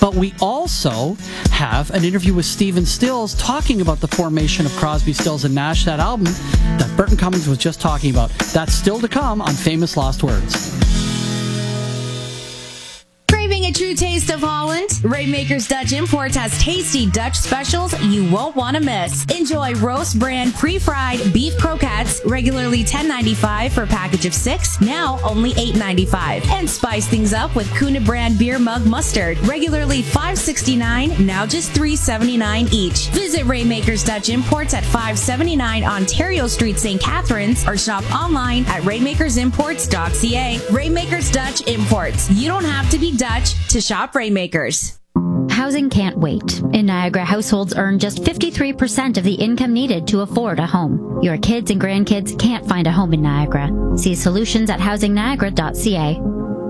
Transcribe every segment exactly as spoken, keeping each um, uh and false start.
But we also have an interview with Stephen Stills talking about the formation of Crosby, Stills and Nash, that album that Burton Cummings was just talking about. That's still to come on Famous Lost Words. Craving a true taste of Holland? Rainmakers Dutch Imports has tasty Dutch specials you won't want to miss. Enjoy roast brand pre-fried beef croquettes, regularly ten ninety-five for a package of six, now only eight ninety-five. And spice things up with Kuna brand beer mug mustard, regularly five sixty-nine, now just three seventy-nine each. Visit Rainmakers Dutch Imports at five seventy-nine Ontario Street, Saint Catharines, or shop online at rainmakers imports dot c a. Rainmakers Dutch Imports. You don't have to be Dutch to shop Rainmakers. Housing can't wait. In Niagara, households earn just fifty-three percent of the income needed to afford a home. Your kids and grandkids can't find a home in Niagara. See solutions at housing niagara dot c a.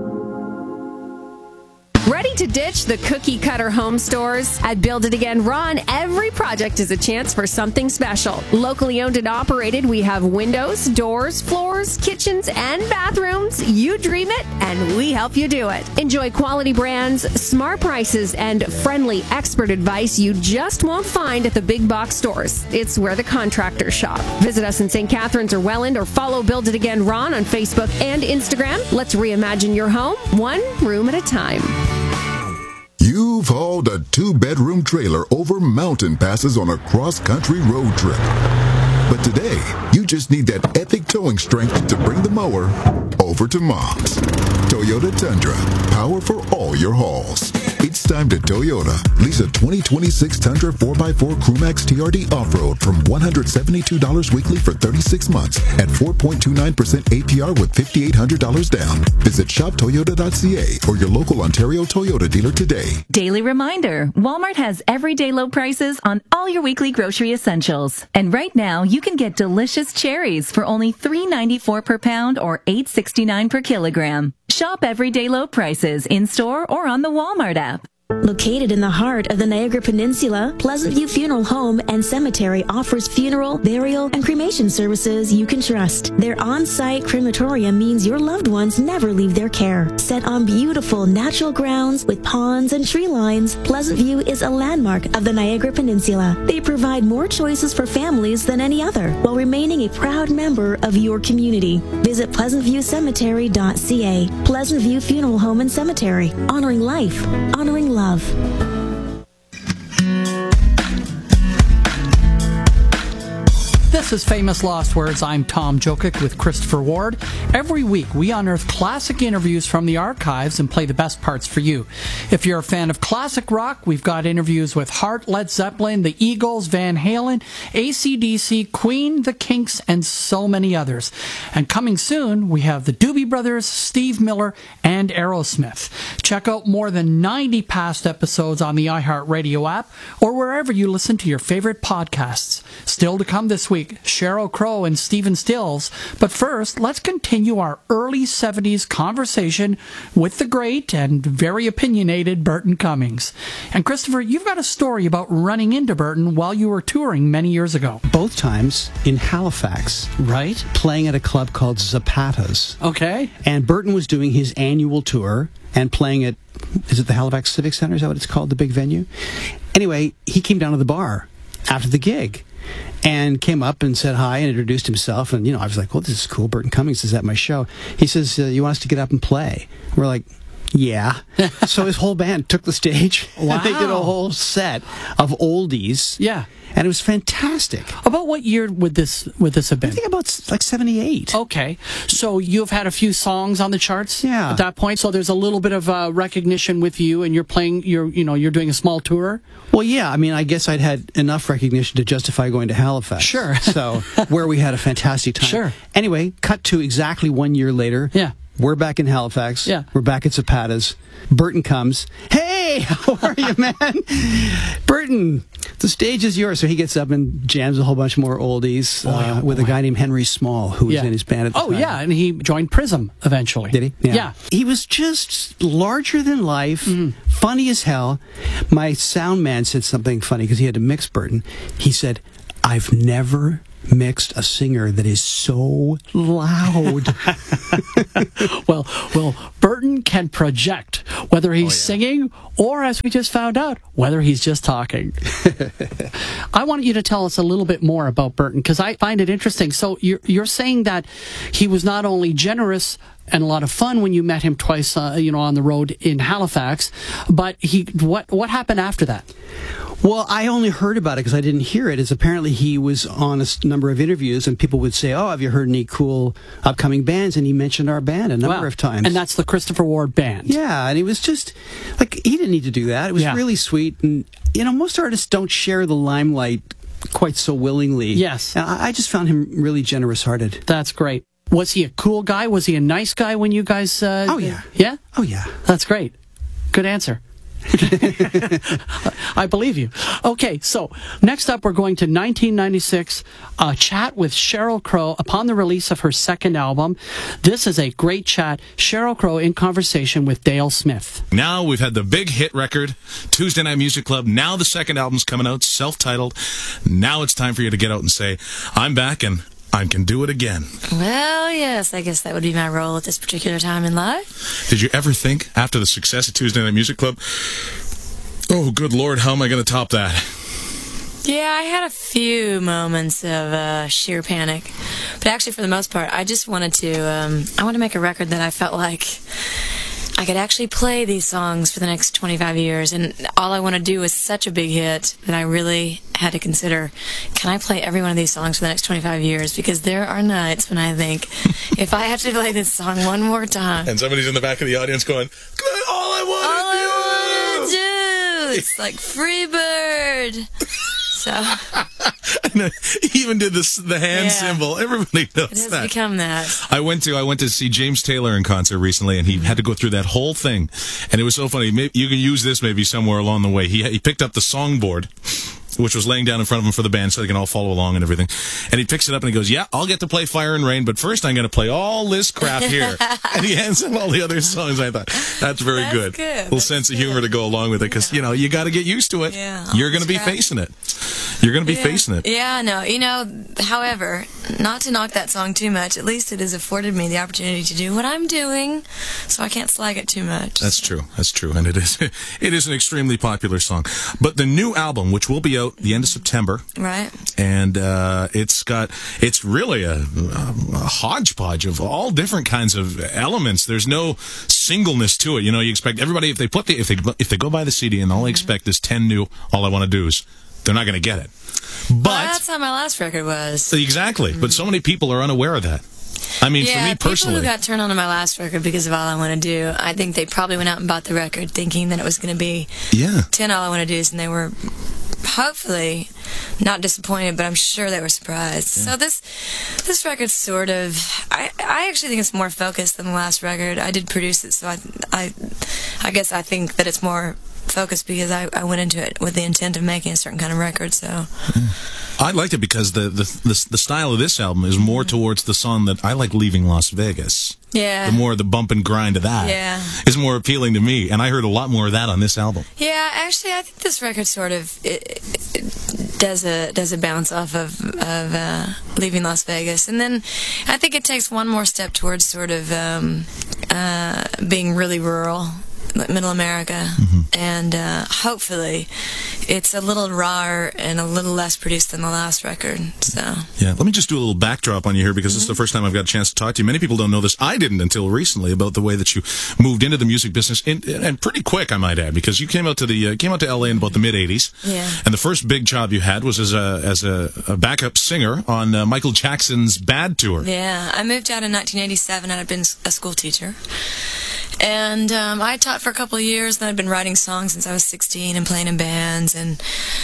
Ready to ditch the cookie-cutter home stores? At Build It Again Ron, every project is a chance for something special. Locally owned and operated, we have windows, doors, floors, kitchens, and bathrooms. You dream it, and we help you do it. Enjoy quality brands, smart prices, and friendly expert advice you just won't find at the big box stores. It's where the contractors shop. Visit us in Saint Catharines or Welland, or follow Build It Again Ron on Facebook and Instagram. Let's reimagine your home, one room at a time. You've hauled a two-bedroom trailer over mountain passes on a cross-country road trip. But today, you just need that epic towing strength to bring the mower over to Mom's. Toyota Tundra, power for all your hauls. It's time to Toyota. Lease a twenty twenty-six Tundra four by four Crewmax T R D Off-Road from one hundred seventy-two dollars weekly for thirty-six months at four point two nine percent A P R with five thousand eight hundred dollars down. Visit shop toyota dot c a or your local Ontario Toyota dealer today. Daily reminder, Walmart has everyday low prices on all your weekly grocery essentials. And right now, you can get delicious cherries for only three ninety-four per pound or eight sixty-nine per kilogram. Shop everyday low prices in-store or on the Walmart app. Located in the heart of the Niagara Peninsula, Pleasant View Funeral Home and Cemetery offers funeral, burial, and cremation services you can trust. Their on-site crematorium means your loved ones never leave their care. Set on beautiful natural grounds with ponds and tree lines, Pleasant View is a landmark of the Niagara Peninsula. They provide more choices for families than any other, while remaining a proud member of your community. Visit pleasant view cemetery dot c a. Pleasant View Funeral Home and Cemetery, honoring life, honoring love. This is Famous Lost Words. I'm Tom Jokic with Christopher Ward. Every week, we unearth classic interviews from the archives and play the best parts for you. If you're a fan of classic rock, we've got interviews with Heart, Led Zeppelin, the Eagles, Van Halen, A C D C, Queen, the Kinks, and so many others. And coming soon, we have the Doobie Brothers, Steve Miller, and Aerosmith. Check out more than ninety past episodes on the iHeartRadio app or wherever you listen to your favorite podcasts. Still to come this week, Sheryl Crow and Stephen Stills. But first, let's continue our early seventies conversation with the great and very opinionated Burton Cummings. And Christopher, you've got a story about running into Burton while you were touring many years ago. Both times in Halifax. Right. Playing at a club called Zapata's. Okay. And Burton was doing his annual tour and playing at, is it the Halifax Civic Center? Is that what it's called, the big venue? Anyway, he came down to the bar after the gig and came up and said hi and introduced himself. And, you know, I was like, well, this is cool. Burton Cummings is at my show. He says, uh, you want us to get up and play? We're like, yeah. So his whole band took the stage. Wow. And they did a whole set of oldies. Yeah. And it was fantastic. About what year would this would this have been? I think about like seventy-eight. Okay. So you've had a few songs on the charts yeah. at that point. So there's a little bit of uh, recognition with you, and you're playing. You're you know you're doing a small tour. Well, yeah. I mean, I guess I'd had enough recognition to justify going to Halifax. Sure. So where we had a fantastic time. Sure. Anyway, cut to exactly one year later. Yeah. We're back in Halifax. Yeah. We're back at Zapata's. Burton comes. Hey, how are you, man? Burton, the stage is yours. So he gets up and jams a whole bunch more oldies uh, boy, with boy. a guy named Henry Small, who was yeah. in his band at the oh, time. Oh, yeah, and he joined Prism eventually. Did he? Yeah. yeah. He was just larger than life, mm. funny as hell. My sound man said something funny because he had to mix Burton. He said, I've never mixed a singer that is so loud. well, well, Burton can project, whether he's Oh, yeah. singing or, as we just found out, whether he's just talking. I want you to tell us a little bit more about Burton, because I find it interesting. So you're, you're saying that he was not only generous and a lot of fun when you met him twice, uh, you know, on the road in Halifax, but he what what happened after that? Well, I only heard about it because I didn't hear it. Is apparently he was on a s- number of interviews, and people would say, "Oh, have you heard any cool upcoming bands?" And he mentioned our band a number Wow. of times. And that's the Christopher Ward Band. Yeah, and he was just like, he didn't need to do that. It was Yeah. really sweet, and you know, most artists don't share the limelight quite so willingly. Yes. and I, I just found him really generous-hearted. That's great. Was he a cool guy? Was he a nice guy when you guys... Uh, Oh, yeah. Yeah? Oh yeah. That's great. Good answer. I believe you. Okay, so next up we're going to nineteen ninety-six, a chat with Sheryl Crow upon the release of her second album. This is a great chat. Sheryl Crow in conversation with Dale Smith. Now we've had the big hit record, Tuesday Night Music Club. Now the second album's coming out, self-titled. Now it's time for you to get out and say, I'm back and I can do it again. Well, yes, I guess that would be my role at this particular time in life. Did you ever think, after the success of Tuesday Night Music Club, oh, good Lord, how am I going to top that? Yeah, I had a few moments of uh, sheer panic. But actually, for the most part, I just wanted to, um, I wanted to make a record that I felt like I could actually play these songs for the next twenty-five years. And all I want to do is such a big hit that I really had to consider, can I play every one of these songs for the next twenty-five years? Because there are nights when I think, if I have to play this song one more time. And somebody's in the back of the audience going, all I want All I want to do! It's like Freebird. So And he even did this, the hand Yeah. symbol. Everybody knows it has that. become that. I went to I went to see James Taylor in concert recently, and he had to go through that whole thing, and it was so funny. Maybe you can use this maybe somewhere along the way. He he picked up the songboard, which was laying down in front of him for the band, so they can all follow along and everything. And he picks it up and he goes, "Yeah, I'll get to play Fire and Rain, but first I'm going to play all this crap here." And he hands him all the other songs. I thought that's very That's good. good. Little That's sense of good. humor to go along with it, because you know you got to get used to it. Yeah, You're going to be crap. facing it. You're going to be yeah. facing it. Yeah, no, you know, however, not to knock that song too much, at least it has afforded me the opportunity to do what I'm doing, so I can't slag it too much. That's true. That's true. And it is it is an extremely popular song. But the new album, which will be out the end of September, Right. and uh, it's got it's really a, a hodgepodge of all different kinds of elements. There's no singleness to it. You know, you expect everybody, if they put the if they if they go buy the C D and all they expect is ten new, all I want to do is, they're not going to get it. But Well, that's how my last record was. exactly. But so many people are unaware of that. I mean, Yeah, for me personally, people who got turned on to my last record because of All I Want to Do, I think they probably went out and bought the record thinking that it was going to be yeah. ten All I Want to Do's, and they were hopefully not disappointed, but I'm sure they were surprised. So this this record's sort of, I, I actually think it's more focused than the last record. I did produce it, so I, I, I guess I think that it's more focused because I, I went into it with the intent of making a certain kind of record, so... I liked it because the, the the the style of this album is more towards the song that I like, Leaving Las Vegas. Yeah. The more the bump and grind of that Yeah. is more appealing to me, and I heard a lot more of that on this album. Yeah, actually, I think this record sort of it, it does a does a bounce off of of uh, Leaving Las Vegas, and then I think it takes one more step towards sort of um, uh, being really rural, like Middle America, Mm-hmm. and uh, hopefully it's a little rawer and a little less produced than the last record. So Yeah, let me just do a little backdrop on you here, because this is the first time I've got a chance to talk to you. Many people don't know this. I didn't until recently, about the way that you moved into the music business, and, and pretty quick, I might add, because you came out to the uh, came out to L A in about the mid eighties. Yeah. And the first big job you had was as a as a, a backup singer on uh, Michael Jackson's Bad tour. yeah, I moved out in nineteen eighty-seven, and I'd been a school teacher. And um, I taught for a couple of years, and I'd been writing songs since I was sixteen and playing in bands. And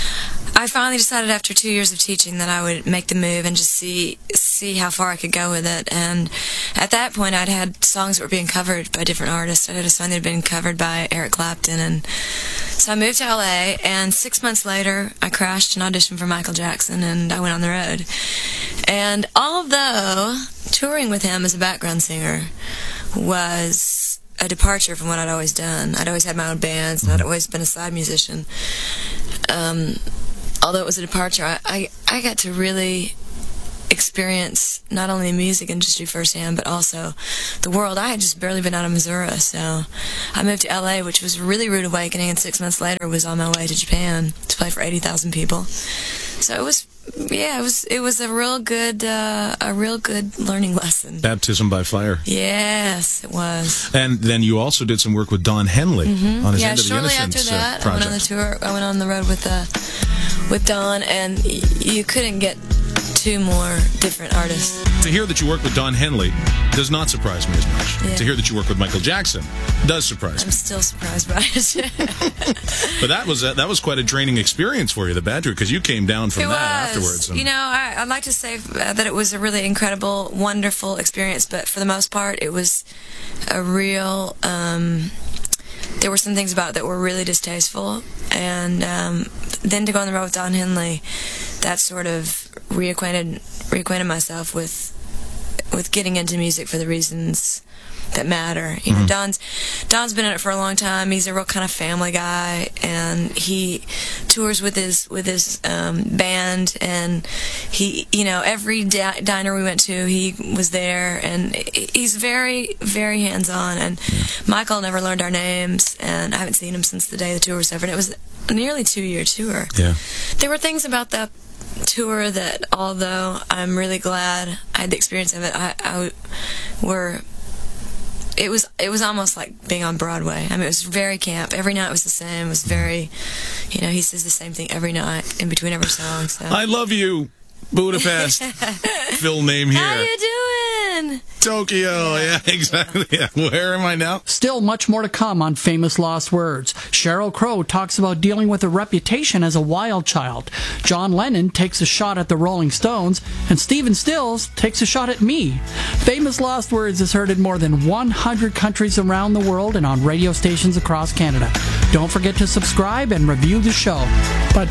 I finally decided after two years of teaching that I would make the move and just see see how far I could go with it. And at that point, I'd had songs that were being covered by different artists. I had a song that had been covered by Eric Clapton. And so I moved to L A, and six months later, I crashed an audition for Michael Jackson, and I went on the road. And although touring with him as a background singer was a departure from what I'd always done. I'd always had my own bands, and I'd always been a side musician. Um, although it was a departure, I, I, I got to really experience not only the music industry firsthand, but also the world. I had just barely been out of Missouri, so I moved to L A, which was a really rude awakening, and six months later was on my way to Japan to play for eighty thousand people. So it was, yeah, it was it was a real good uh, a real good learning lesson. Baptism by fire. Yes, it was. And then you also did some work with Don Henley mm-hmm. on his yeah, End of the shortly Innocence after that, uh, I went on the tour. I went on the road with uh, with Don, and y- you couldn't get two more different artists. To hear that you work with Don Henley does not surprise me as much. Yeah. To hear that you work with Michael Jackson does surprise I'm me. still surprised by it. But that was a, that was quite a draining experience for you, the Badger, because you came down from it that was. afterwards. And You know, I, I'd like to say uh, that it was a really incredible, wonderful experience, but for the most part, it was a real... Um, there were some things about it that were really distasteful, and um, then to go on the road with Don Henley, that sort of reacquainted reacquainted myself with with getting into music for the reasons that matter. You know, Mhm. Don's Don's been in it for a long time. He's a real kind of family guy, and he tours with his with his um, band. And he, you know, every di- diner we went to, he was there, and he's very, very hands on. And Michael never learned our names, and I haven't seen him since the day the tour was over. And it was a nearly two year tour. Yeah. There were things about that tour that, although I'm really glad I had the experience of it, I, I were. It was it was almost like being on Broadway. I mean, it was very camp. Every night was the same. It was very, you know, he says the same thing every night in between every song. So. I love you, Budapest. Phil name here. How you doing? Tokyo. Yeah, exactly. Yeah. Where am I now? Still much more to come on Famous Lost Words. Sheryl Crow talks about dealing with a reputation as a wild child. John Lennon takes a shot at the Rolling Stones, and Stephen Stills takes a shot at me. Famous Lost Words is heard in more than one hundred countries around the world and on radio stations across Canada. Don't forget to subscribe and review the show.